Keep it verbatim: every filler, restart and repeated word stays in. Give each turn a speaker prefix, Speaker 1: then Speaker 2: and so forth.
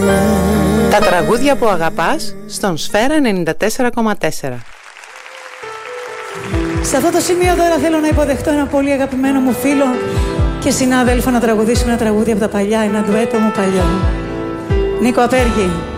Speaker 1: Τα τραγούδια που αγαπάς στον Σφαίρα ενενήντα τέσσερα κόμμα τέσσερα.
Speaker 2: Σε αυτό το σημείο τώρα θέλω να υποδεχτώ ένα πολύ αγαπημένο μου φίλο και συνάδελφο να τραγουδήσουμε ένα τραγούδι από τα παλιά, ένα ντουέτο μου παλιό. Νίκο Απέργη.